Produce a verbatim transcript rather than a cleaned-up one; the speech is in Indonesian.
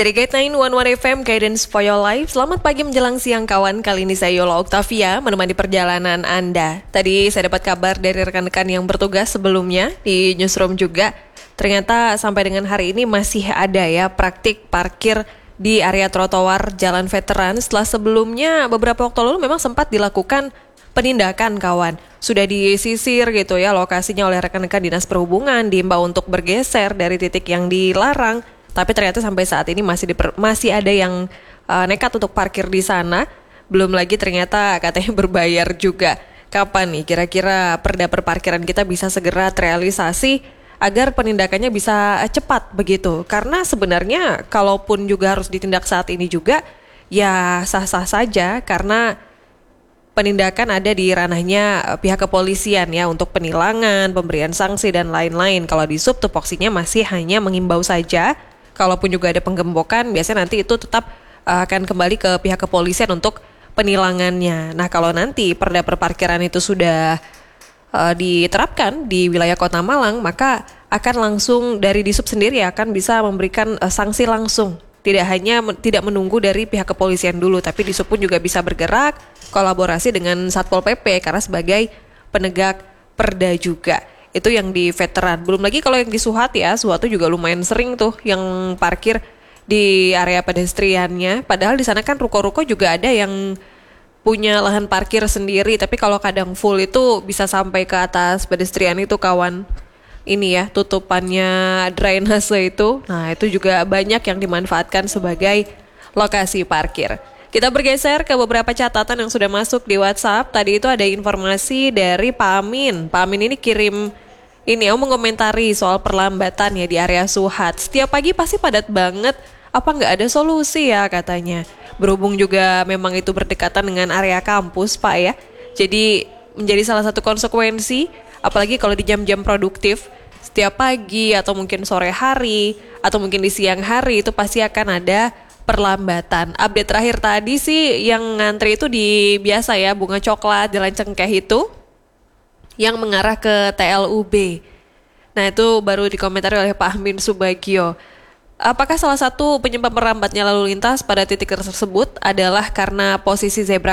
Dari Guide sembilan satu satu F M, Guidance for Your Life. Selamat pagi menjelang siang kawan. Kali ini saya Yola Octavia menemani perjalanan Anda. Tadi saya dapat kabar dari rekan-rekan yang bertugas sebelumnya di Newsroom juga. Ternyata sampai dengan hari ini masih ada ya praktik parkir di area trotoar Jalan Veteran. Setelah sebelumnya beberapa waktu lalu memang sempat dilakukan penindakan kawan. Sudah disisir gitu ya lokasinya oleh rekan-rekan Dinas Perhubungan, diimbau untuk bergeser dari titik yang dilarang. Tapi ternyata sampai saat ini masih diper, masih ada yang uh, nekat untuk parkir di sana. Belum lagi ternyata katanya berbayar juga. Kapan nih kira-kira perda perparkiran kita bisa segera terrealisasi agar penindakannya bisa cepat begitu? Karena sebenarnya kalaupun juga harus ditindak saat ini juga ya sah-sah saja karena penindakan ada di ranahnya pihak kepolisian ya untuk penilangan, pemberian sanksi dan lain-lain. Kalau di sub tupoksinya masih hanya mengimbau saja. Kalaupun juga ada penggembokan, biasanya nanti itu tetap uh, akan kembali ke pihak kepolisian untuk penilangannya. Nah, kalau nanti perda perparkiran itu sudah uh, diterapkan di wilayah Kota Malang, maka akan langsung dari Disub sendiri akan bisa memberikan uh, sanksi langsung. Tidak hanya men- tidak menunggu dari pihak kepolisian dulu, tapi Disub pun juga bisa bergerak kolaborasi dengan Satpol P P karena sebagai penegak perda juga. Itu yang di veteran. Belum lagi kalau yang di Suhat ya, Suhat tuh juga lumayan sering tuh yang parkir di area pedestriannya. Padahal di sana kan ruko-ruko juga ada yang punya lahan parkir sendiri. Tapi kalau kadang full itu bisa sampai ke atas pedestrian itu kawan. Ini ya tutupannya drainase itu. Nah itu juga banyak yang dimanfaatkan sebagai lokasi parkir. Kita bergeser ke beberapa catatan yang sudah masuk di WhatsApp. Tadi itu ada informasi dari Pak Amin. Pak Amin ini kirim ini mau mengomentari soal perlambatan ya di area Suhat. Setiap pagi pasti padat banget. Apa nggak ada solusi ya katanya. Berhubung juga memang itu berdekatan dengan area kampus Pak ya. Jadi menjadi salah satu konsekuensi. Apalagi kalau di jam-jam produktif. Setiap pagi atau mungkin sore hari atau mungkin di siang hari itu pasti akan ada perlambatan. Update terakhir tadi sih yang ngantri itu di biasa ya Bunga Coklat Jalan Cengkeh itu yang mengarah ke T L U B. Nah itu baru dikomentari oleh Pak Amin Subagio. Apakah salah satu penyebab merambatnya lalu lintas pada titik tersebut adalah karena posisi zebra